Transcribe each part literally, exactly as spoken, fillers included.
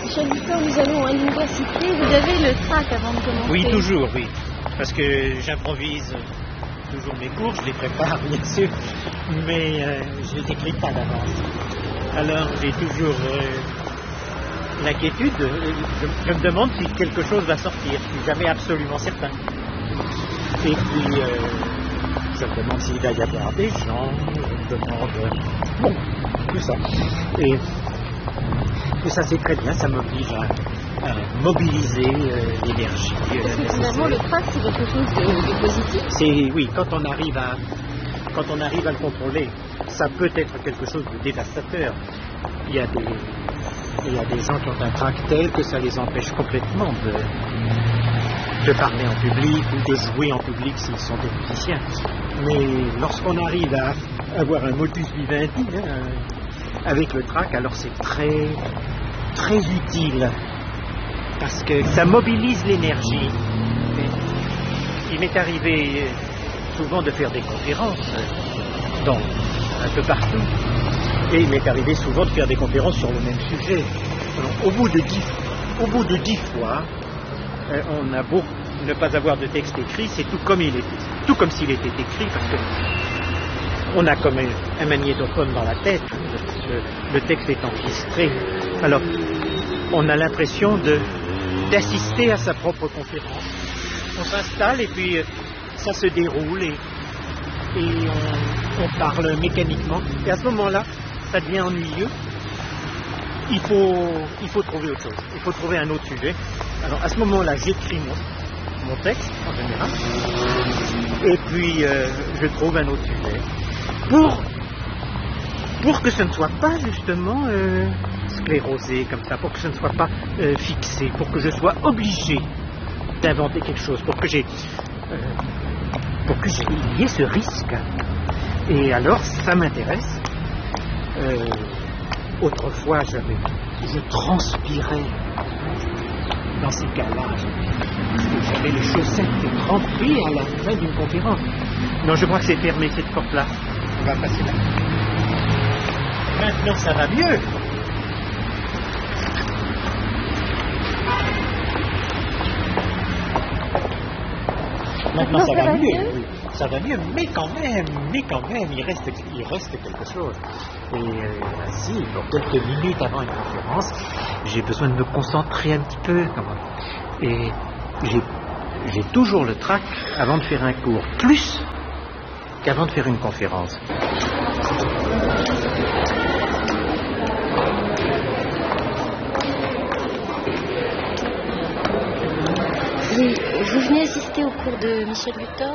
Michel Victor, nous allons à l'université. Vous avez le trac avant de commencer? Oui, toujours, oui. Parce que j'improvise toujours mes cours, je les prépare bien sûr, mais euh, je ne les écris pas d'avance. Alors j'ai toujours euh, l'inquiétude, je, je me demande si quelque chose va sortir, je ne suis jamais absolument certain. Et puis, euh, je me demande s'il va y avoir des gens, je me demande... Bon, tout ça. Et, et ça c'est très bien, ça m'oblige à, à mobiliser euh, l'énergie. Parce que finalement le trac c'est quelque chose de, de positif. C'est, oui, quand on arrive à quand on arrive à le contrôler, ça peut être quelque chose de dévastateur. Il y a des, il y a des gens qui ont un trac tel que ça les empêche complètement de, de parler en public ou de jouer en public s'ils sont des musiciens. Mais lorsqu'on arrive à avoir un modus vivendi hein, avec le trac, alors c'est très très utile parce que ça mobilise l'énergie. Il m'est arrivé souvent de faire des conférences dans, un peu partout, et il m'est arrivé souvent de faire des conférences sur le même sujet. Alors, au bout de dix, au bout de dix fois, euh, on a beau ne pas avoir de texte écrit, c'est tout comme il était, tout comme s'il était écrit, parce que on a comme un, un magnétophone dans la tête, le, le texte est enregistré. Alors, on a l'impression de d'assister à sa propre conférence. On s'installe et puis euh, ça se déroule et, et on, on parle mécaniquement. Et à ce moment-là, ça devient ennuyeux. Il faut, il faut trouver autre chose. Il faut trouver un autre sujet. Alors à ce moment-là, j'écris mon, mon texte en général. Et puis euh, je trouve un autre sujet. Pour, pour que ce ne soit pas justement euh, sclérosé comme ça, pour que ce ne soit pas euh, fixé, pour que je sois obligé d'inventer quelque chose, pour que j'ai euh, pour que j'ai y ait ce risque. Et alors ça m'intéresse. Euh, autrefois j'avais je transpirais dans ces cas-là, j'avais les chaussettes trempées à la fin d'une conférence. Non, je crois que c'est fermé cette porte-là. On va passer là. Maintenant ça va mieux. Maintenant, ça, ça va mieux, mieux. Oui. Ça va mieux, mais quand même, mais quand même, il reste, il reste quelque chose. Et euh, ainsi, pour quelques minutes avant une conférence, j'ai besoin de me concentrer un petit peu. Et j'ai, j'ai toujours le trac avant de faire un cours, plus qu'avant de faire une conférence. Oui, vous venez assister au cours de Michel Victor?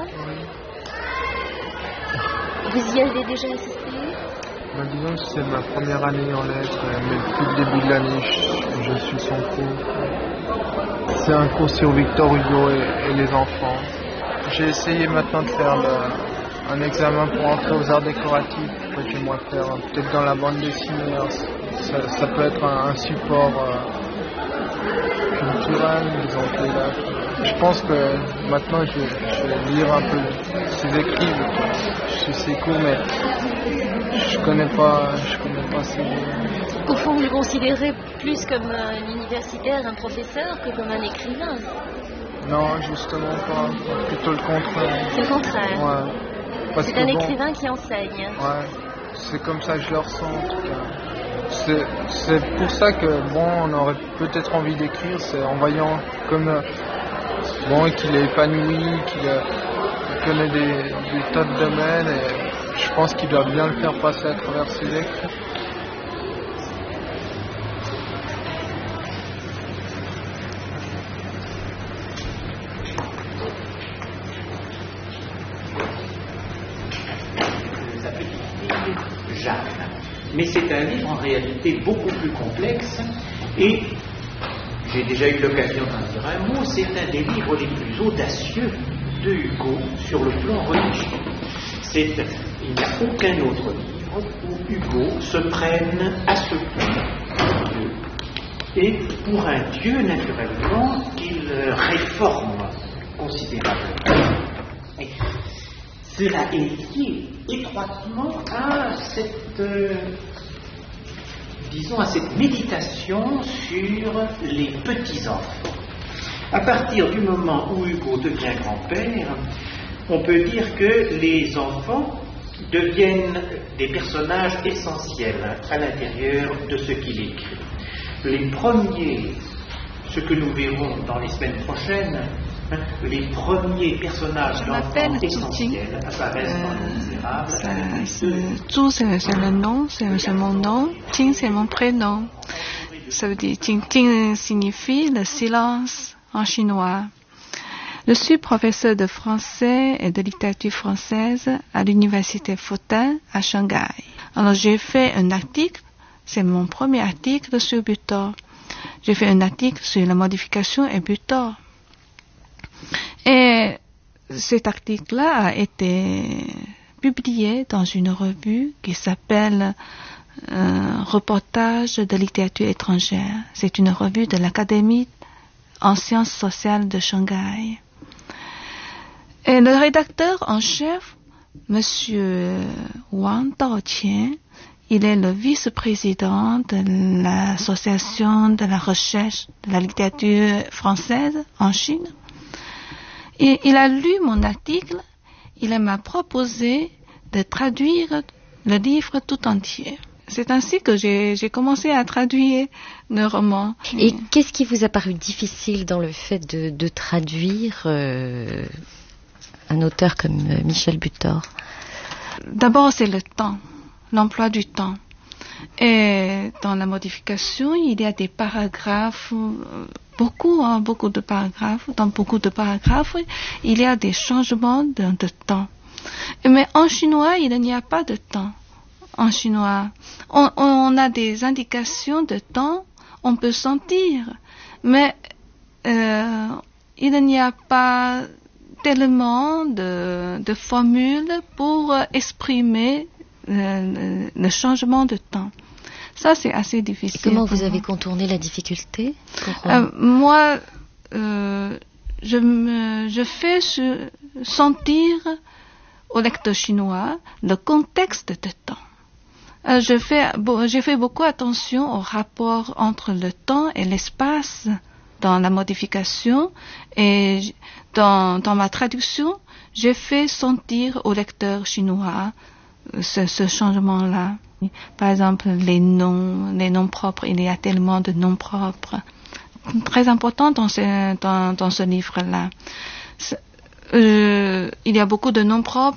Vous y avez déjà assisté? Ben, disons que c'est ma première année en lettres, mais depuis le début de l'année, je, je suis son cours. C'est un cours sur Victor Hugo et, et les enfants. J'ai essayé maintenant de faire le, un examen pour entrer aux arts décoratifs. En fait, j'aimerais faire peut-être dans la bande dessinée. Ça, ça peut être un, un support euh, culturel, disons que là. Je pense que maintenant je vais, je vais lire un peu ses écrits, je suis ses cours, mais je connais pas, je connais pas ses... Au fond, vous le considérez plus comme un universitaire, un professeur, que comme un écrivain? Non, justement pas, plutôt le contraire. C'est le contraire. Ouais. Parce c'est que un bon, écrivain qui enseigne. Ouais, c'est comme ça que je le ressens en tout cas. C'est, c'est pour ça que bon, on aurait peut-être envie d'écrire, c'est en voyant comme bon, qu'il est épanoui, qu'il, a, qu'il connaît des, des tas de domaines, et je pense qu'il doit bien le faire passer à travers ses écrits. Jeanne. Mais c'est un livre en réalité beaucoup plus complexe et j'ai déjà eu l'occasion d'en dire un mot, c'est un des livres les plus audacieux de Hugo sur le plan religieux. C'est, il n'y a aucun autre livre où Hugo se prenne à ce point Dieu. Et pour un Dieu, naturellement, qu'il réforme considérablement. Et cela est lié étroitement à cette euh, disons, à cette méditation sur les petits-enfants. À partir du moment où Hugo devient grand-père, on peut dire que les enfants deviennent des personnages essentiels à l'intérieur de ce qu'il écrit. Les premiers, ce que nous verrons dans les semaines prochaines, hein, les premiers personnages d'enfants essentiels apparaissent dans Les Misérables. Zhu, c'est, c'est le nom, c'est, c'est mon nom. Ting, c'est mon prénom. Ça veut dire, Ting, Ting signifie le silence en chinois. Je suis professeur de français et de littérature française à l'université Fudan à Shanghai. Alors j'ai fait un article, c'est mon premier article sur Butor. J'ai fait un article sur la modification et Butor. Et cet article-là a été publié dans une revue qui s'appelle euh, Reportage de littérature étrangère. C'est une revue de l'Académie en sciences sociales de Shanghai. Et le rédacteur en chef, Monsieur Wang Daoqian, il est le vice-président de l'association de la recherche de la littérature française en Chine. Et il a lu mon article, il m'a proposé de traduire le livre tout entier. C'est ainsi que j'ai, j'ai commencé à traduire le roman. Et qu'est-ce qui vous a paru difficile dans le fait de, de traduire euh, un auteur comme euh, Michel Butor? D'abord, c'est le temps, l'emploi du temps. Et dans la modification, il y a des paragraphes, beaucoup, hein, beaucoup de paragraphes. Dans beaucoup de paragraphes, il y a des changements de, de temps. Mais en chinois, il n'y a pas de temps. En chinois, on, on a des indications de temps, on peut sentir, mais euh, il n'y a pas tellement de, de formules pour exprimer le, le changement de temps. Ça, c'est assez difficile. Et comment vous avez contourné la difficulté pour... euh, Moi, euh, je, me, je fais se, sentir au lecteur chinois le contexte de temps. Euh, je fais, bon, j'ai fait beaucoup attention au rapport entre le temps et l'espace dans la modification, et dans, dans ma traduction, j'ai fait sentir au lecteur chinois ce, ce changement-là. Par exemple, les noms, les noms propres, il y a tellement de noms propres. Très important dans ce, dans, dans ce livre-là. Euh, il y a beaucoup de noms propres